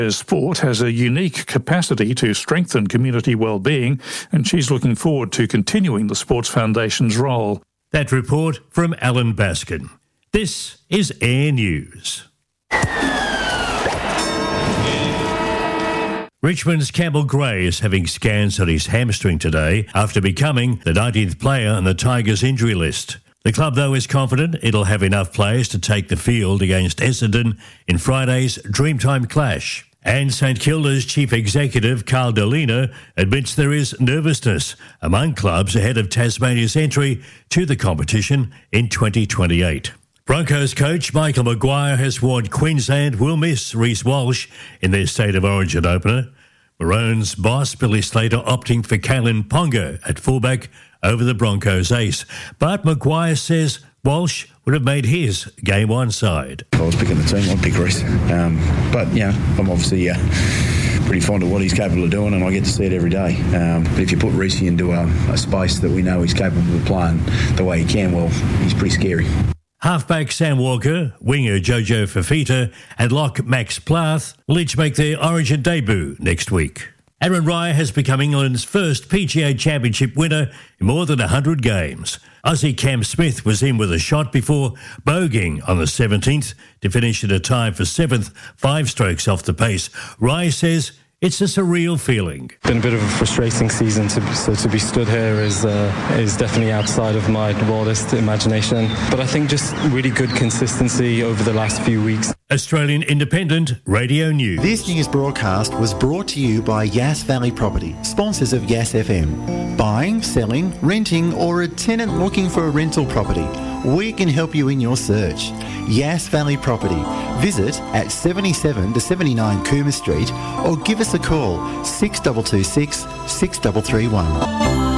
Sport has a unique capacity to strengthen community well-being, and she's looking forward to continuing the Sports Foundation's role. That report from Alan Baskin. This is Air News. Richmond's Campbell Gray is having scans on his hamstring today after becoming the 19th player on the Tigers injury list. The club, though, is confident it'll have enough players to take the field against Essendon in Friday's Dreamtime clash. And St Kilda's chief executive, Carl Delina, admits there is nervousness among clubs ahead of Tasmania's entry to the competition in 2028. Broncos coach Michael Maguire has warned Queensland will miss Reece Walsh in their State of Origin opener. Maroons boss Billy Slater opting for Kalen Ponga at fullback over the Broncos ace. But Maguire says Walsh would have made his Game 1 side. If I was picking the team, I'd pick Reece. But, I'm obviously pretty fond of what he's capable of doing, and I get to see it every day. But if you put Reece into a space that we know he's capable of playing the way he can, well, he's pretty scary. Halfback Sam Walker, winger Jojo Fafita and lock Max Plath will each make their Origin debut next week. Aaron Rai has become England's first PGA Championship winner in more than 100 games. Aussie Cam Smith was in with a shot before bogeying on the 17th to finish at a tie for 7th, 5 strokes off the pace. Rai says it's a surreal feeling. Been a bit of a frustrating season, so to be stood here is definitely outside of my wildest imagination. But I think just really good consistency over the last few weeks. Australian Independent Radio News. This news broadcast was brought to you by Yass Valley Property, sponsors of Yass FM. Buying, selling, renting, or a tenant looking for a rental property, we can help you in your search. Yass Valley Property. Visit at 77 to 79 Coomer Street or give us a call 6226 6331.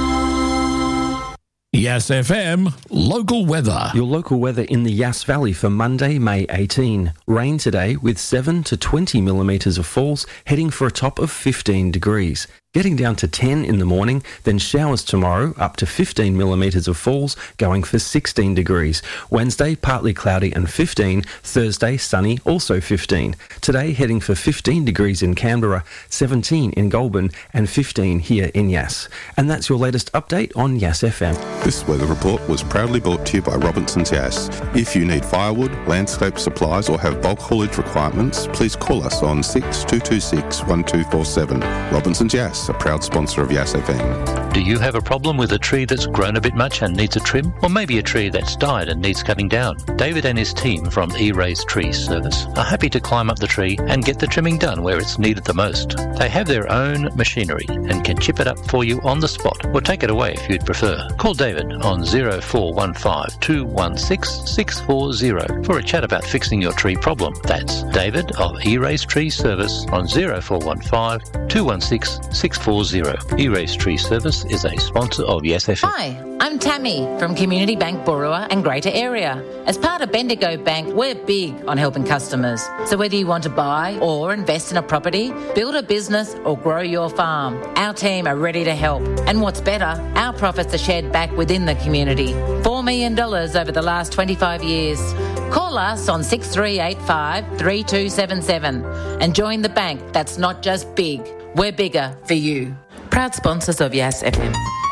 Yass FM local weather. Your local weather in the Yass Valley for Monday, May 18. Rain today with 7 to 20 millimetres of falls, heading for a top of 15 degrees. Getting down to 10 in the morning, then showers tomorrow, up to 15 millimetres of falls, going for 16 degrees. Wednesday, partly cloudy and 15. Thursday, sunny, also 15. Today, heading for 15 degrees in Canberra, 17 in Goulburn, and 15 here in Yass. And that's your latest update on Yass FM. This weather report was proudly brought to you by Robinson's Yass. If you need firewood, landscape supplies, or have bulk haulage requirements, please call us on 6226 1247. Robinson's Yass, a proud sponsor of Yass FM. Do you have a problem with a tree that's grown a bit much and needs a trim? Or maybe a tree that's died and needs cutting down? David and his team from E-Race Tree Service are happy to climb up the tree and get the trimming done where it's needed the most. They have their own machinery and can chip it up for you on the spot or take it away if you'd prefer. Call David on 0415 216 640 for a chat about fixing your tree problem. That's David of E-Race Tree Service on 0415 216 640. E-Race Tree Service is a sponsor of Yass FM. Hi, I'm Tammy from Community Bank Borua and Greater Area. As part of Bendigo Bank, we're big on helping customers. So whether you want to buy or invest in a property, build a business or grow your farm, our team are ready to help. And what's better, our profits are shared back within the community. $4 million over the last 25 years. Call us on 6385 3277 and join the bank that's not just big, we're bigger for you. Proud sponsors of Yass FM.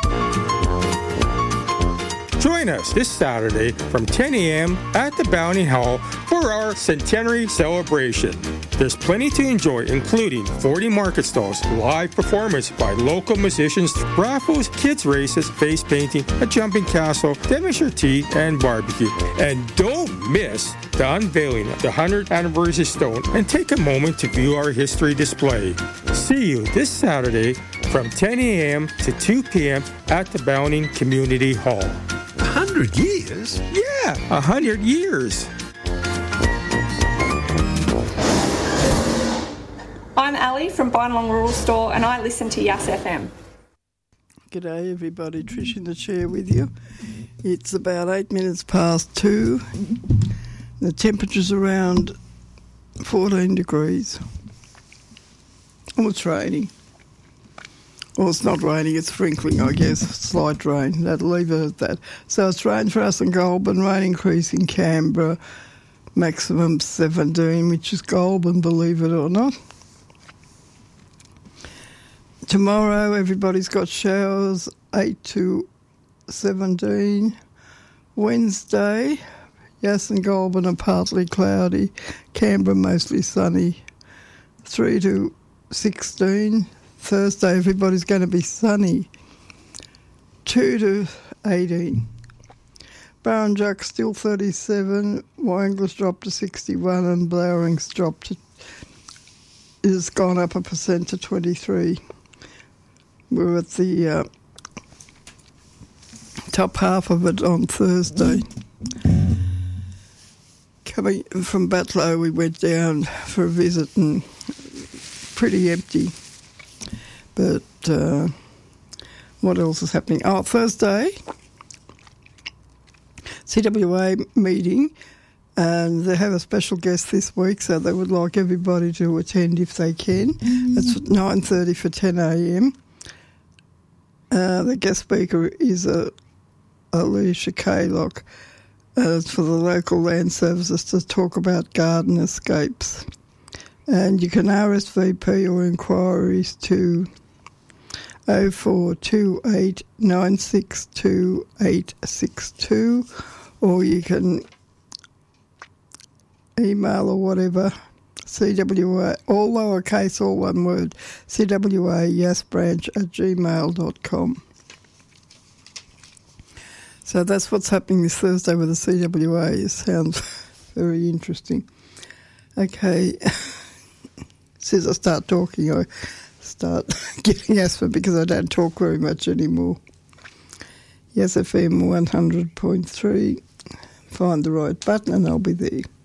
Join us this Saturday from 10 a.m. at the Bounty Hall for our centenary celebration. There's plenty to enjoy, including 40 market stalls, live performance by local musicians, raffles, kids races, face painting, a jumping castle, Devonshire tea, and barbecue. And don't miss the unveiling of the 100th anniversary stone and take a moment to view our history display. See you this Saturday from 10 a.m. to 2 p.m. at the Bounty Community Hall. 100 years? Yeah, 100 years. I'm Ali from Bynalong Rural Store and I listen to Yass FM. G'day everybody, Trish in the chair with you. It's about 8 minutes past 2. The temperature's around 14 degrees. Oh, it's raining. Well, it's not raining, it's sprinkling, I guess. Slight rain. That'll leave it at that. So it's rain for us in Goulburn, rain increase in Canberra, maximum 17, which is Goulburn, believe it or not. Tomorrow, everybody's got showers, 8 to 17. Wednesday, Yass and Goulburn are partly cloudy. Canberra mostly sunny, 3 to 16. Thursday, everybody's going to be sunny, 2 to 18. Barrenjock still 37, Warringla's dropped to 61, and Blowring's is gone up 1% to 23. We're at the top half of it on Thursday. Coming from Batlow, we went down for a visit and pretty empty. But what else is happening? Oh, Thursday, CWA meeting, and they have a special guest this week, so they would like everybody to attend if they can. It's 9:30 for 10 a.m. The guest speaker is Alicia Kaylock. It's for the local land services to talk about garden escapes. And you can RSVP or inquiries to 0428 962 862, or you can email or whatever, CWA, all lowercase, all one word, cwayasbranch@gmail.com. So that's what's happening this Thursday with the CWA. It sounds very interesting. Okay. As soon as I start talking, I start getting asthma because I don't talk very much anymore. Yes, FM 100.3. Find the right button and I'll be there.